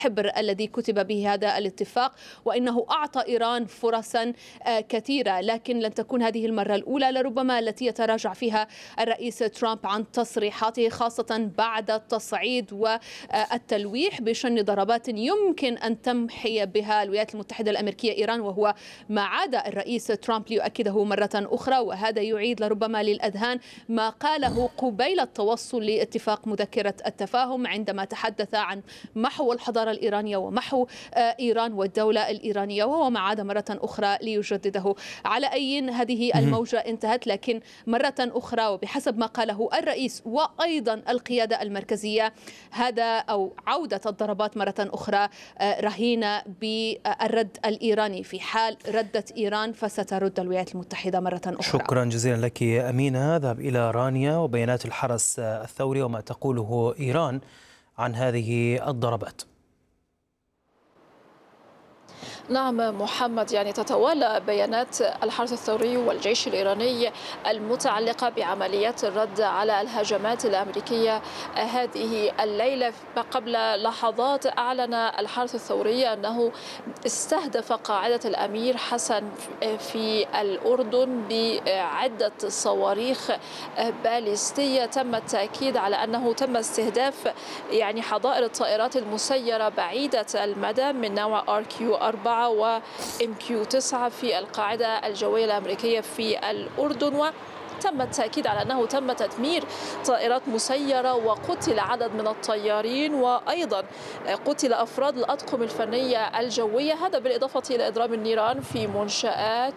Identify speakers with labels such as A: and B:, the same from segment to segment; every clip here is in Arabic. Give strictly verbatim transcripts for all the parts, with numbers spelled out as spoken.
A: الحبر الذي كتب به هذا الاتفاق، وإنه أعطى إيران فرصا كثيرة، لكن لن تكون هذه المرة الأولى لربما التي يتراجع فيها الرئيس ترامب عن تصريحاته، خاصة بعد التصعيد والتلويح بشن ضربات يمكن أن تمحي بها الولايات المتحدة الأمريكية إيران، وهو ما عاد الرئيس ترامب ليؤكده مرة أخرى. وهذا يعيد لربما للأذهان ما قاله قبيل التوصل لاتفاق مذكرة التفاهم عندما تحدث عن محو الحضارة الإيرانية ومحو إيران والدولة الإيرانية، وهو ما عاد مرة أخرى ليجدده. على أي هذه الموجة انتهت، لكن مرة أخرى وبحسب ما قاله الرئيس وأيضا القيادة المركزية، هذا أو عودة الضربات مرة أخرى رهينة بالرد الإيراني. في حال ردت إيران فسترد الولايات المتحدة مرة أخرى.
B: شكرا جزيلا لك أمينة. ذهب إلى رانيا وبيانات الحرس الثوري وما تقوله إيران عن هذه الضربات.
C: نعم محمد، يعني تتوالى بيانات الحرس الثوري والجيش الإيراني المتعلقة بعمليات الرد على الهجمات الأمريكية هذه الليلة. قبل لحظات أعلن الحرس الثوري أنه استهدف قاعدة الأمير حسن في الأردن بعدة صواريخ باليستية. تم التأكيد على أنه تم استهداف يعني حظائر الطائرات المسيرة بعيدة المدى من نوع آر كيو أربعة و إم كيو تسعة في القاعدة الجوية الأمريكية في الأردن. و تم التأكيد على أنه تم تدمير طائرات مسيرة وقتل عدد من الطيارين، وأيضا قتل أفراد الأطقم الفنية الجوية، هذا بالإضافة إلى إضرام النيران في منشآت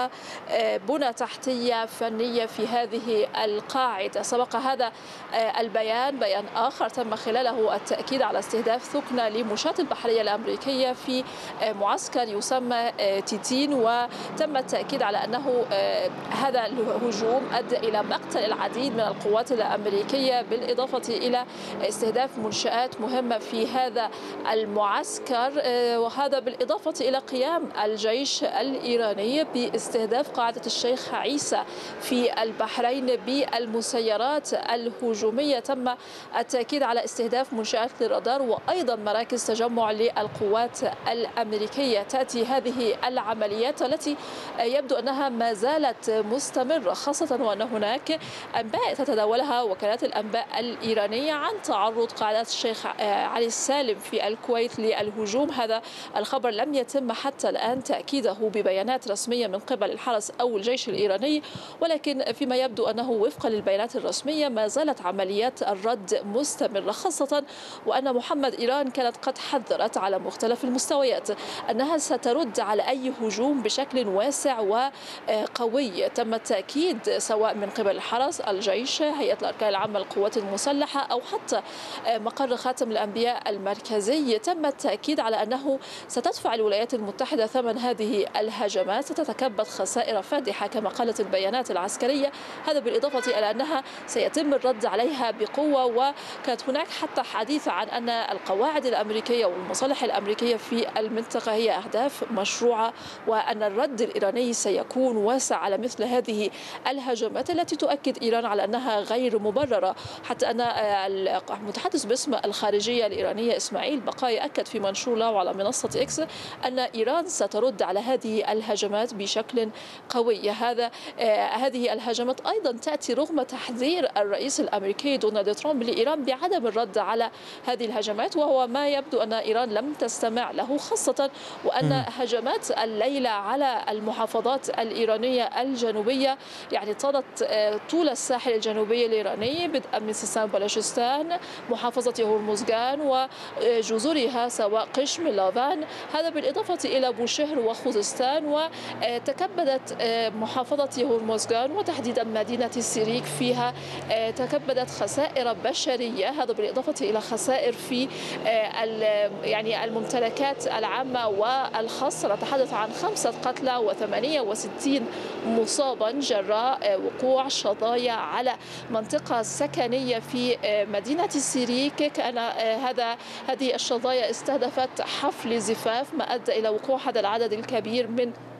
C: وبنى تحتية فنية في هذه القاعدة. سبق هذا البيان بيان آخر تم خلاله التأكيد على استهداف ثكنة لمشاة البحرية الأمريكية في معسكر يسمى تيتين، وتم التأكيد على أنه هذا الهجوم أدى إلى مقتل العديد من القوات الأمريكية، بالإضافة إلى استهداف منشآت مهمة في هذا المعسكر. وهذا بالإضافة إلى قيام الجيش الإيراني باستهداف قاعدة الشيخ عيسى في البحرين بالمسيرات الهجومية. تم التأكيد على استهداف منشآت للرادار وأيضا مراكز تجمع للقوات الأمريكية. تأتي هذه العمليات التي يبدو أنها ما زالت مستمرة، خاصة وأن هناك أنباء تتداولها وكالات الأنباء الإيرانية عن تعرض قاعدة الشيخ علي السالم في الكويت للهجوم. هذا الخبر لم يتم حتى الآن تأكيده ببيانات رسمية من قبل الحرس أو الجيش الإيراني، ولكن فيما يبدو أنه وفقا للبيانات الرسمية ما زالت عمليات الرد مستمرة، خاصة وأن محمد إيران كانت قد حذرت على مختلف المستويات أنها سترد على أي هجوم بشكل واسع وقوي. تم التأكيد سواء من قبل الحرس، الجيش، هيئة الأركان العامة للقوات المسلحة أو حتى مقر خاتم الأنبياء المركزي، تم التأكيد على أنه ستدفع الولايات المتحدة ثمن هذه الهجمات، ستتكبد خسائر فادحة كما قالت البيانات العسكرية. هذا بالإضافة إلى أنها سيتم الرد عليها بقوة، وكانت هناك حتى حديث عن أن القواعد الأمريكية والمصالح الأمريكية في المنطقة هي أهداف مشروعة، وأن الرد الإيراني سيكون واسع على مثل هذه الهجمات التي تؤكد إيران على أنها غير مبررة. حتى أن المتحدث باسم الخارجية الإيرانية إسماعيل بقاي أكد في منشور له على منصة إكس أن إيران سترد على هذه الهجمات بشكل قوي. هذا آه هذه الهجمات أيضا تأتي رغم تحذير الرئيس الأمريكي دونالد ترامب لإيران بعدم الرد على هذه الهجمات، وهو ما يبدو أن إيران لم تستمع له، خاصة وأن هجمات الليلة على المحافظات الإيرانية الجنوبية يعني طالت طول الساحل الجنوبي الإيراني بدءا من سيستان وبلوشستان، محافظة هرمزغان وجزرها سواء قشم لافان، هذا بالإضافة إلى بوشهر وخوزستان. وتكبدت محافظة هرمزغان وتحديدا مدينة السيريك فيها تكبدت خسائر بشرية، هذا بالإضافة إلى خسائر في يعني الممتلكات العامة والخاصة. نتحدث عن خمسة قتلى وثمانية وستين مصابا جراء وقوع شظايا على منطقة سكنية في مدينة السيريك. كان هذا هذه الشظايا استهدفت حفل زفاف ما أدى إلى وقوع هذا العدد الكبير من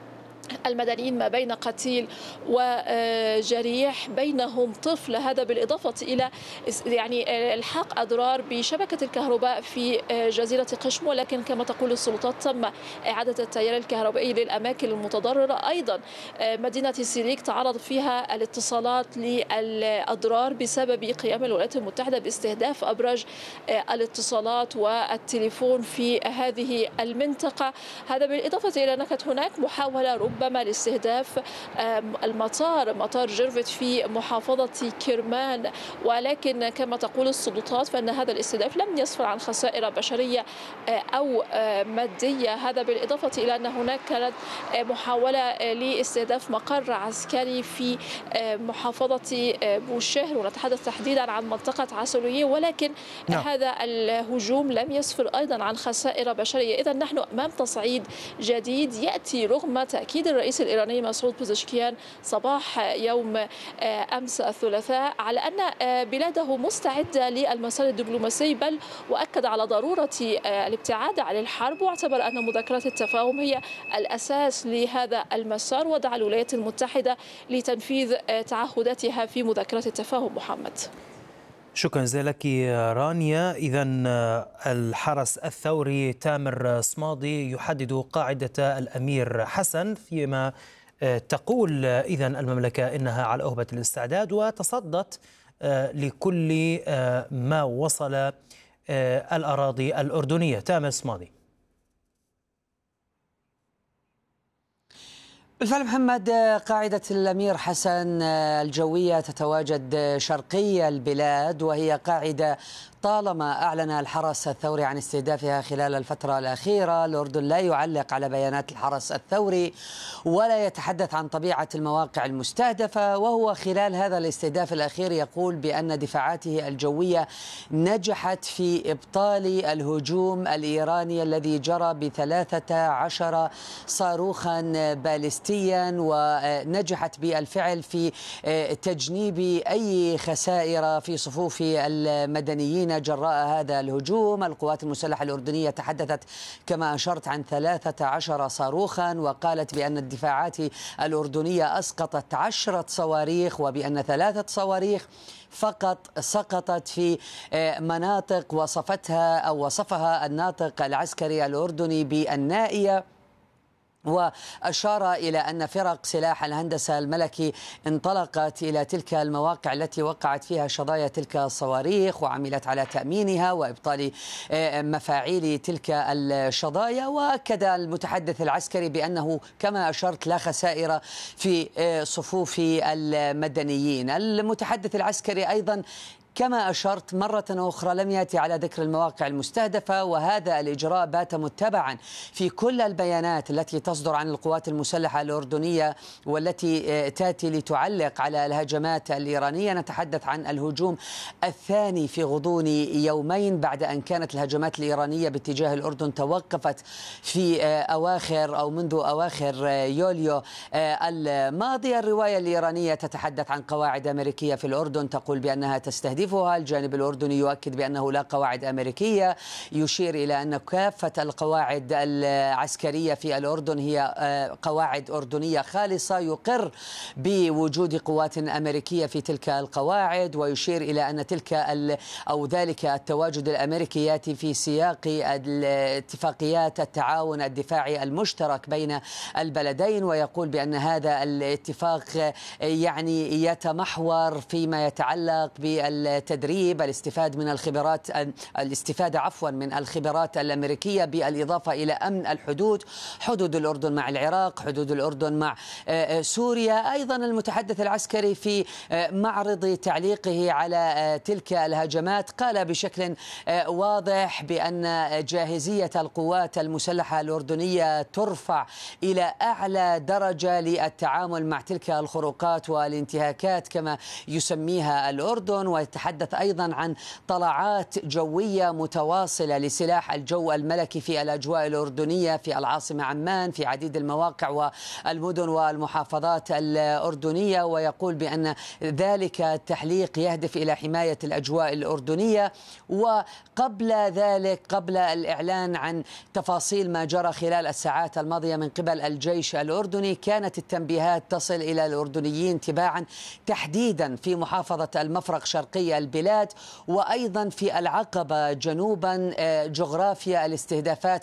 C: المدنيين ما بين قتيل وجريح بينهم طفل. هذا بالإضافة إلى يعني الحاق أضرار بشبكة الكهرباء في جزيرة قشم، ولكن كما تقول السلطات تم إعادة التيار الكهربائي للأماكن المتضررة. أيضا مدينة سيريك تعرض فيها الاتصالات للأضرار بسبب قيام الولايات المتحدة باستهداف أبراج الاتصالات والتليفون في هذه المنطقة. هذا بالإضافة إلى أن كانت هناك محاولة ربما لاستهداف المطار مطار جيرفيت في محافظة كرمان، ولكن كما تقول السلطات فإن هذا الاستهداف لم يسفر عن خسائر بشرية أو مادية. هذا بالإضافة إلى أن هناك كانت محاولة لاستهداف مقر عسكري في محافظة بوشهر، ونتحدث تحديدا عن منطقة عسلوية، ولكن نعم. هذا الهجوم لم يسفر أيضا عن خسائر بشرية. إذا نحن أمام تصعيد جديد يأتي رغم تأكيد الرئيس الإيراني مسعود بوزشكيان صباح يوم أمس الثلاثاء على أن بلاده مستعدة للمسار الدبلوماسي، بل وأكد على ضرورة الابتعاد عن الحرب، واعتبر أن مذكرات التفاهم هي الأساس لهذا المسار، ودعا الولايات المتحدة لتنفيذ تعهداتها في مذكرات التفاهم. محمد،
B: شكرا جزيلا لك رانيا. إذا الحرس الثوري تامر صمادي يحدد قاعدة الأمير حسن، فيما تقول إذا المملكة إنها على أهبة الاستعداد وتصدت لكل ما وصل الأراضي الأردنية. تامر صمادي.
D: بالفعل محمد، قاعدة الأمير حسن الجوية تتواجد شرقي البلاد، وهي قاعدة طالما أعلن الحرس الثوري عن استهدافها خلال الفترة الأخيرة. الأردن لا يعلق على بيانات الحرس الثوري ولا يتحدث عن طبيعة المواقع المستهدفة، وهو خلال هذا الاستهداف الأخير يقول بأن دفاعاته الجوية نجحت في إبطال الهجوم الإيراني الذي جرى بثلاثة عشر صاروخا باليستيا، ونجحت بالفعل في تجنيب أي خسائر في صفوف المدنيين جراء هذا الهجوم. القوات المسلحة الأردنية تحدثت كما أشرت عن ثلاثة عشر صاروخا، وقالت بأن الدفاعات الأردنية أسقطت عشرة صواريخ، وبأن ثلاثة صواريخ فقط سقطت في مناطق وصفتها أو وصفها الناطق العسكري الأردني بالنائية. وأشار إلى أن فرق سلاح الهندسة الملكي انطلقت إلى تلك المواقع التي وقعت فيها شظايا تلك الصواريخ، وعملت على تأمينها وإبطال مفاعيل تلك الشظايا. وأكد المتحدث العسكري بأنه كما أشرت لا خسائر في صفوف المدنيين. المتحدث العسكري أيضا كما أشرت مرة أخرى لم يأتي على ذكر المواقع المستهدفة، وهذا الإجراء بات متبعا في كل البيانات التي تصدر عن القوات المسلحة الأردنية والتي تأتي لتعلق على الهجمات الإيرانية. نتحدث عن الهجوم الثاني في غضون يومين بعد أن كانت الهجمات الإيرانية باتجاه الأردن توقفت في أواخر أو منذ أواخر يوليو الماضي. الرواية الإيرانية تتحدث عن قواعد أمريكية في الأردن، تقول بأنها تستهدف الجانب الأردني يؤكد بأنه لا قواعد أمريكية، يشير إلى أن كافة القواعد العسكرية في الأردن هي قواعد أردنية خالصة، يقر بوجود قوات أمريكية في تلك القواعد، ويشير إلى أن تلك أو ذلك التواجد الأمريكي يأتي في سياق اتفاقيات التعاون الدفاعي المشترك بين البلدين، ويقول بأن هذا الاتفاق يعني يتمحور فيما يتعلق بال التدريب، الاستفادة من الخبرات الاستفادة عفوا من الخبرات الأمريكية، بالإضافة إلى أمن الحدود، حدود الأردن مع العراق، حدود الأردن مع سوريا. أيضا المتحدث العسكري في معرض تعليقه على تلك الهجمات قال بشكل واضح بأن جاهزية القوات المسلحة الأردنية ترفع إلى أعلى درجة للتعامل مع تلك الخروقات والانتهاكات كما يسميها الأردن، ويتحدث تحدث أيضا عن طلعات جوية متواصلة لسلاح الجو الملكي في الأجواء الأردنية في العاصمة عمان في عديد المواقع والمدن والمحافظات الأردنية، ويقول بأن ذلك التحليق يهدف إلى حماية الأجواء الأردنية. وقبل ذلك قبل الإعلان عن تفاصيل ما جرى خلال الساعات الماضية من قبل الجيش الأردني كانت التنبيهات تصل إلى الأردنيين تباعا تحديدا في محافظة المفرق شرقي البلاد وأيضا في العقبة جنوبا. جغرافيا الاستهدافات